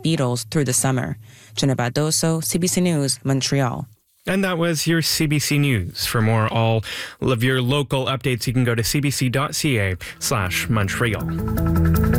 beetles through the summer. Jenna Badoso, CBC News, Montreal. And that was your CBC News. For all of your local updates, you can go to cbc.ca/Montreal.